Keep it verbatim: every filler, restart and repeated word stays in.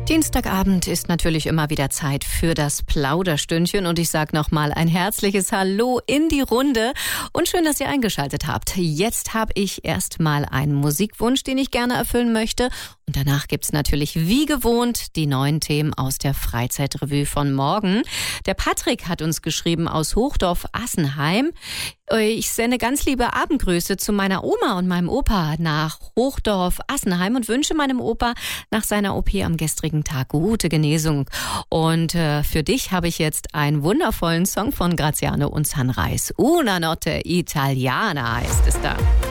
Dienstagabend ist natürlich immer wieder Zeit für das Plauderstündchen und ich sage nochmal ein herzliches Hallo in die Runde und schön, dass ihr eingeschaltet habt. Jetzt habe ich erstmal einen Musikwunsch, den ich gerne erfüllen möchte und danach gibt's natürlich wie gewohnt die neuen Themen aus der Freizeitrevue von morgen. Der Patrick hat uns geschrieben aus Hochdorf-Assenheim. Ich sende ganz liebe Abendgrüße zu meiner Oma und meinem Opa nach Hochdorf-Assenheim und wünsche meinem Opa nach seiner O P am gestrigen Tag gute Genesung. Und äh, für dich habe ich jetzt einen wundervollen Song von Graziano und Sunrise. Una notte italiana heißt es da.